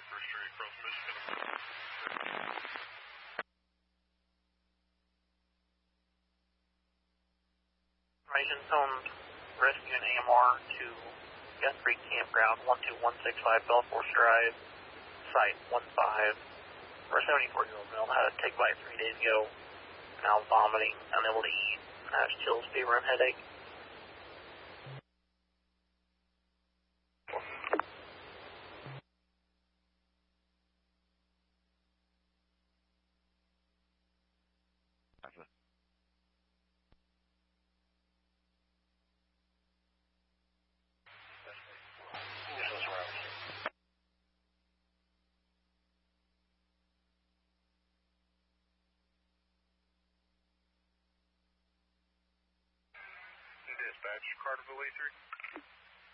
First Street across Michigan. Information zoned rescue and AMR to Gun Creek Campground, 12165 Belforce Drive, site 15. For a 74-year-old male had a tick bite 3 days ago, now vomiting, unable to eat, has chills, fever, and headache. Dispatch, Carterville A3.